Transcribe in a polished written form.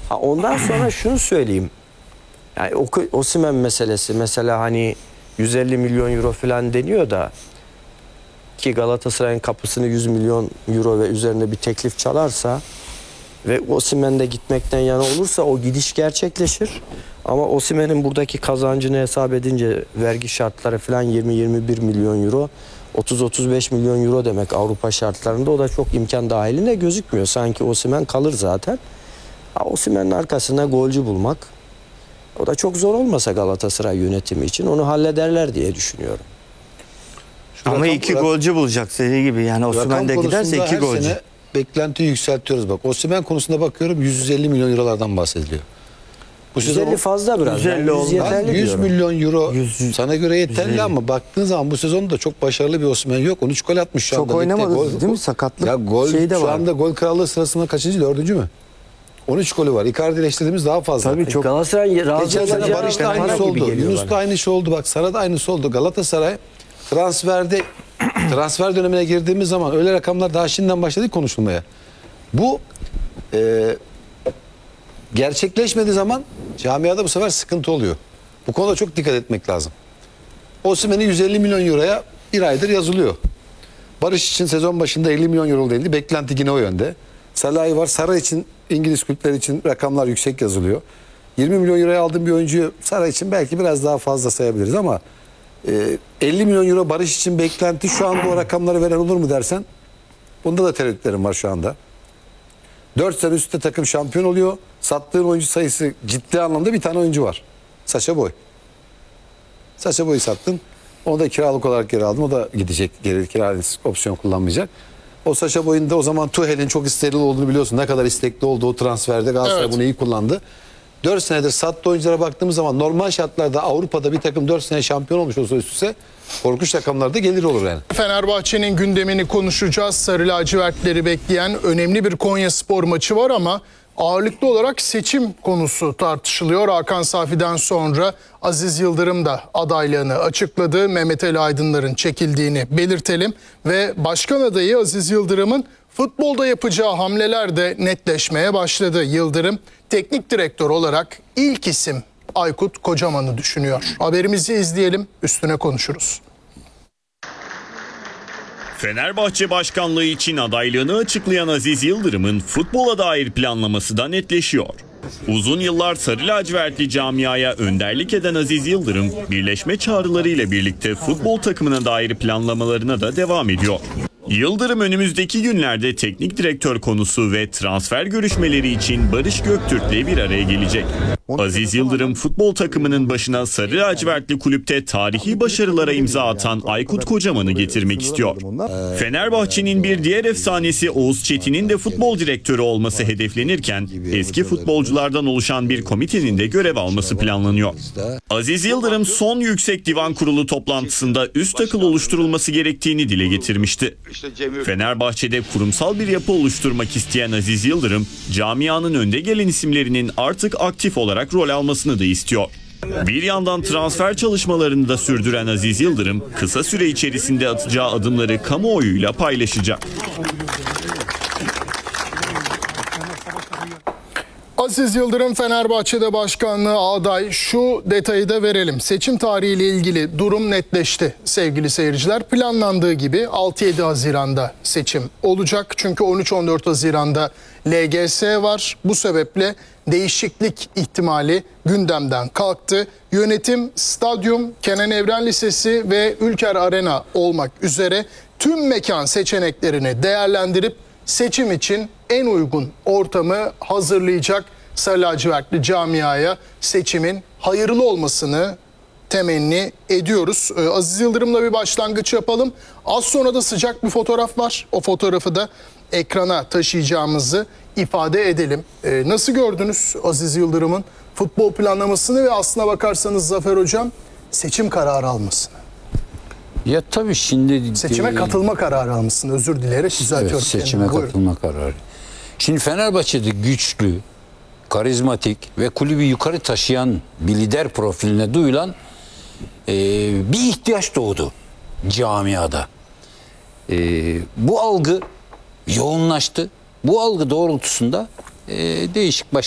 Ondan sonra şunu söyleyeyim. Yani Osimhen meselesi mesela hani 150 milyon euro falan deniyor da ki Galatasaray'ın kapısını 100 milyon euro ve üzerine bir teklif çalarsa ve Osimhen de gitmekten yana olursa o gidiş gerçekleşir. Ama Osimhen'in buradaki kazancını hesap edince vergi şartları falan 20-21 milyon euro, 30-35 milyon euro demek Avrupa şartlarında, o da çok imkan dahilinde gözükmüyor. Sanki Osimhen kalır zaten. Osimhen'in arkasına golcü bulmak, o da çok zor olmasa Galatasaray yönetimi için onu hallederler diye düşünüyorum. Ama iki golcü bulacak seri gibi. Yani Osimhen de giderse iki golcü. Beklentiyi yükseltiyoruz bak. Osimhen konusunda bakıyorum 150 milyon eurolardan bahsediliyor. Bu 150 fazla biraz. 150 100 yeterli 100 diyorum. milyon euro 100 sana göre yeterli 150. ama baktığın zaman bu sezonda çok başarılı bir Osimhen yok. 13 gol atmış şu anda. Çok oynamadı Ligde değil mi? Sakatlık ya gol şeyi de şu var. anda gol krallığı sırasında kaçıncı? 4. mü? 13 golü var. Icardi ile eşlediğimiz daha fazla. Tabii çok. Galatasaray razı Geçen sene olacağı Barış'ta para aynısı gibi oldu. geliyor Yunus'ta bana. aynısı oldu. Bak Sara'da aynısı oldu. Galatasaray transfer dönemine girdiğimiz zaman öyle rakamlar daha şimdiden başladı konuşulmaya. Bu gerçekleşmediği zaman camiada bu sefer sıkıntı oluyor. Bu konuda çok dikkat etmek lazım. Osimhen'i 150 milyon euroya bir aydır yazılıyor. Barış için sezon başında 50 milyon euro değildi. Beklenti yine o yönde. Salah'ı var. Sara için, İngiliz kulüpler için rakamlar yüksek yazılıyor. 20 milyon euroya aldığım bir oyuncuyu Sara için belki biraz daha fazla sayabiliriz ama 50 milyon euro Barış için beklenti şu an bu rakamları veren olur mu dersen bunda da tereddütlerim var şu anda. 4 sene üstte takım şampiyon oluyor. Sattığın oyuncu sayısı ciddi anlamda bir tane oyuncu var. Sacha Boey. Sacha Boey'i sattın. Onu da kiralık olarak geri aldın. O da gidecek. Geri kiralık opsiyon kullanmayacak. O Sacha Boey'in de o zaman Tuchel'in çok istekli olduğunu biliyorsun. Ne kadar istekli olduğu o transferde Galatasaray bunu iyi kullandı. 4 senedir sattığı oyunculara baktığımız zaman normal şartlarda Avrupa'da bir takım 4 sene şampiyon olmuş olsa üst üste korkunç rakamlarda gelir olur yani. Fenerbahçe'nin gündemini konuşacağız. Sarı lacivertleri bekleyen önemli bir Konyaspor maçı var ama ağırlıklı olarak seçim konusu tartışılıyor. Hakan Safi'den sonra Aziz Yıldırım da adaylığını açıkladı. Mehmet Ali Aydınlar'ın çekildiğini belirtelim. Ve başkan adayı Aziz Yıldırım'ın futbolda yapacağı hamleler de netleşmeye başladı. Yıldırım teknik direktör olarak ilk isim Aykut Kocaman'ı düşünüyor. Haberimizi izleyelim, üstüne konuşuruz. Fenerbahçe başkanlığı için adaylığını açıklayan Aziz Yıldırım'ın futbola dair planlaması da netleşiyor. Uzun yıllar sarı lacivertli camiaya önderlik eden Aziz Yıldırım, birleşme çağrılarıyla birlikte futbol takımına dair planlamalarına da devam ediyor. Yıldırım önümüzdeki günlerde teknik direktör konusu ve transfer görüşmeleri için Barış Göktürk'le bir araya gelecek. Aziz Yıldırım futbol takımının başına sarı lacivertli kulüpte tarihi başarılara imza atan Aykut Kocaman'ı getirmek istiyor. Fenerbahçe'nin bir diğer efsanesi Oğuz Çetin'in de futbol direktörü olması hedeflenirken eski futbolculardan oluşan bir komitenin de görev alması planlanıyor. Aziz Yıldırım son Yüksek Divan Kurulu toplantısında üst akıl oluşturulması gerektiğini dile getirmişti. Fenerbahçe'de kurumsal bir yapı oluşturmak isteyen Aziz Yıldırım, camianın önde gelen isimlerinin artık aktif olarak rol almasını da istiyor. Bir yandan transfer çalışmalarını da sürdüren Aziz Yıldırım, kısa süre içerisinde atacağı adımları kamuoyuyla paylaşacak. Aziz Yıldırım Fenerbahçe'de başkanlığı aday. Şu detayı da verelim. Seçim tarihiyle ilgili durum netleşti sevgili seyirciler. Planlandığı gibi 6-7 Haziran'da seçim olacak. Çünkü 13-14 Haziran'da LGS var. Bu sebeple değişiklik ihtimali gündemden kalktı. Yönetim stadyum, Kenan Evren Lisesi ve Ülker Arena olmak üzere tüm mekan seçeneklerini değerlendirip seçim için en uygun ortamı hazırlayacak. Sarı lacivertli camiaya seçimin hayırlı olmasını temenni ediyoruz. Aziz Yıldırım'la bir başlangıç yapalım. Az sonra da sıcak bir fotoğraf var. O fotoğrafı da ekrana taşıyacağımızı ifade edelim. Nasıl gördünüz Aziz Yıldırım'ın futbol planlamasını ve aslına bakarsanız Zafer Hocam seçim kararı almasını? Ya tabii şimdi Seçime katılma kararı almışsın. Özür dileyerek düzeltiyorum. evet, seçime kendimi. katılma kararı. Şimdi Fenerbahçe'de güçlü, karizmatik ve kulübü yukarı taşıyan bir lider profiline duyulan bir ihtiyaç doğdu camiada. Bu algı yoğunlaştı. Bu algı doğrultusunda değişik